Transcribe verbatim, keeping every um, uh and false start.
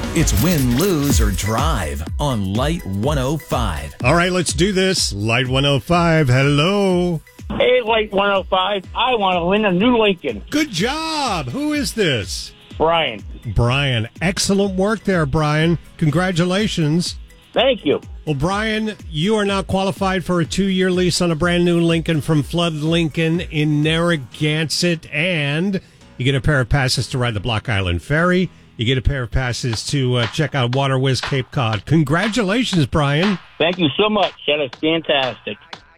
It's win, lose, or drive on Light one oh five. All right, let's do this. Light one oh five, hello. Hey, Light one oh five, I want to win a new Lincoln. Good job. Who is this? Brian. Brian. Excellent work there, Brian. Congratulations. Thank you. Well, Brian, you are now qualified for a two-year lease on a brand new Lincoln from Flood Lincoln in Narragansett, and you get a pair of passes to ride the Block Island Ferry. You get a pair of passes to uh, check out Water Whiz Cape Cod. Congratulations, Brian. Thank you so much. That is fantastic.